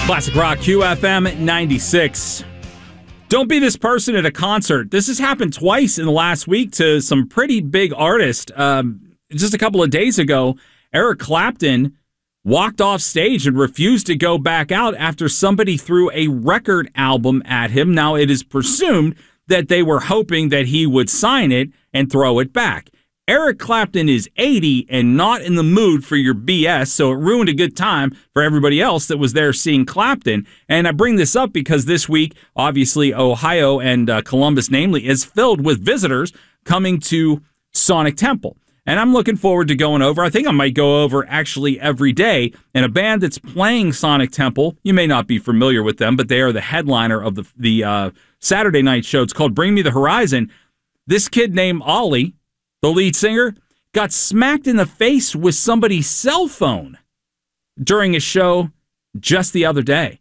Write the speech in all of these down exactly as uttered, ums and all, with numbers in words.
Classic Rock, Q F M ninety-six. Don't be this person at a concert. This has happened twice in the last week to some pretty big artists. Um, just a couple of days ago, Eric Clapton walked off stage and refused to go back out after somebody threw a record album at him. Now, it is presumed that they were hoping that he would sign it and throw it back. Eric Clapton is eighty and not in the mood for your B S, so it ruined a good time for everybody else that was there seeing Clapton. And I bring this up because this week, obviously, Ohio and uh, Columbus, namely, is filled with visitors coming to Sonic Temple. And I'm looking forward to going over. I think I might go over actually every day. And a band that's playing Sonic Temple, you may not be familiar with them, but they are the headliner of the, the uh, Saturday night show. It's called Bring Me the Horizon. This kid named Ollie, the lead singer, got smacked in the face with somebody's cell phone during a show just the other day.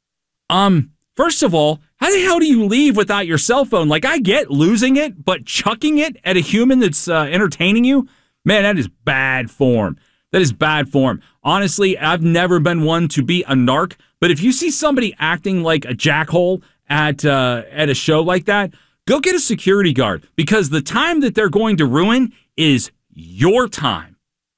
Um, first of all, how the hell do you leave without your cell phone? Like, I get losing it, but chucking it at a human that's uh, entertaining you, man, that is bad form. That is bad form. Honestly, I've never been one to be a narc, but if you see somebody acting like a jackhole at uh, at a show like that, go get a security guard, because the time that they're going to ruin is your time.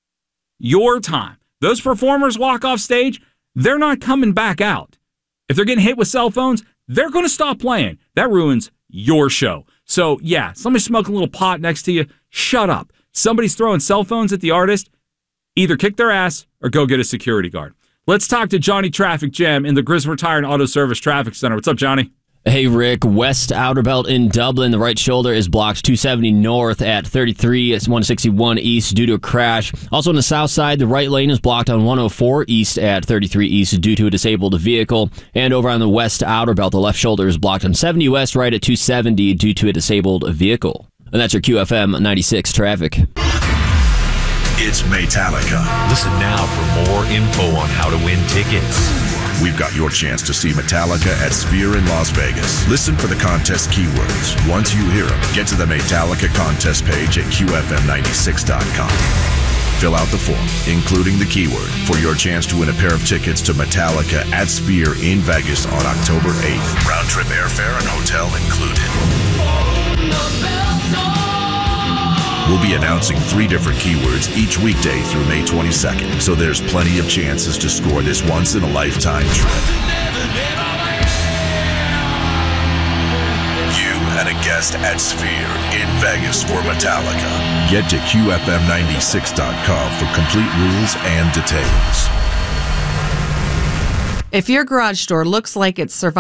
Your time. Those performers walk off stage, they're not coming back out. If they're getting hit with cell phones, they're going to stop playing. That ruins your show. So, yeah, somebody's smoking a little pot next to you, shut up. Somebody's throwing cell phones at the artist, either kick their ass or go get a security guard. Let's talk to Johnny Traffic Jam in the Griswold Tire and Auto Service Traffic Center. What's up, Johnny? Hey, Rick. West Outer Belt in Dublin. The right shoulder is blocked two seventy north at thirty-three. It's one sixty-one east due to a crash. Also on the south side, the right lane is blocked on one oh four east at thirty-three east due to a disabled vehicle. And over on the West Outer Belt, the left shoulder is blocked on seventy west right at two seventy due to a disabled vehicle. And that's your Q F M ninety-six traffic. It's Metallica. Listen now for more info on how to win tickets. We've got your chance to see Metallica at Sphere in Las Vegas. Listen for the contest keywords. Once you hear them, get to the Metallica contest page at Q F M ninety-six dot com. Fill out the form, including the keyword, for your chance to win a pair of tickets to Metallica at Sphere in Vegas on October eighth. Round-trip airfare and hotel included. We'll be announcing three different keywords each weekday through May twenty-second, so there's plenty of chances to score this once-in-a-lifetime trip. You and a guest at Sphere in Vegas for Metallica. Get to Q F M ninety-six dot com for complete rules and details. If your garage door looks like it's survived